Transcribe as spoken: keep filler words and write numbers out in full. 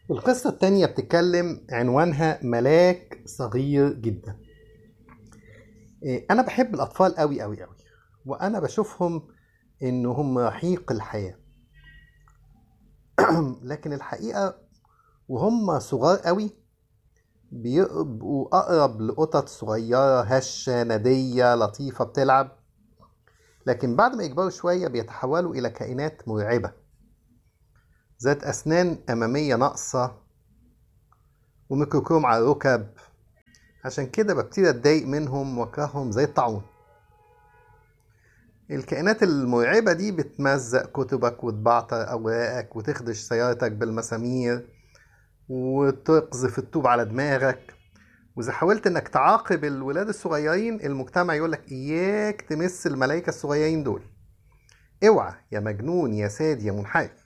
القصة التانية بتتكلم عنوانها ملاك صغير جدا. إيه، أنا بحب الأطفال أوي أوي أوي، وأنا بشوفهم إنهم رحيق الحياة. لكن الحقيقة وهم صغار أوي بيبقوا أقرب لقطط صغيرة هشة ندية لطيفة بتلعب. لكن بعد ما يكبروا شوية بيتحولوا إلى كائنات مرعبة، ذات أسنان أمامية ناقصة وميكروكروم على الركب. عشان كده ببتدي أتضايق منهم وأكرههم زي الطاعون. الكائنات المرعبة دي بتمزق كتبك وتبعتر أوراقك وتخدش سيارتك بالمسامير وتقذف الطوب على دماغك. وإذا حاولت إنك تعاقب الولاد الصغيرين المجتمع يقولك إياك تمس الملايكة الصغيرين دول. اوعى يا مجنون يا ساد يا منحرف.